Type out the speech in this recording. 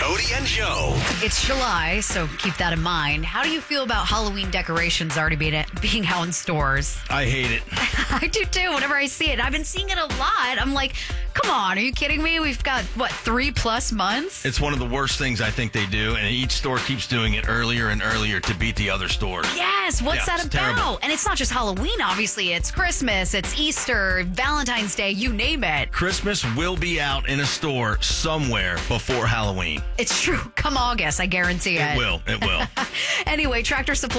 Cody and Joe. It's July, so keep that in mind. How do you feel about Halloween decorations already being out in stores? I hate it. I do too, whenever I see it. I've been seeing it a lot. I'm like, come on, are you kidding me? We've got, 3+ months? It's one of the worst things I think they do, and each store keeps doing it earlier and earlier to beat the other stores. Yes, what's that it's about? terrible. And it's not just Halloween, obviously. It's Christmas, it's Easter, Valentine's Day, you name it. Christmas will be out in a store somewhere before Halloween. It's true. Come August, I guarantee it. It will. Anyway, Tractor Supply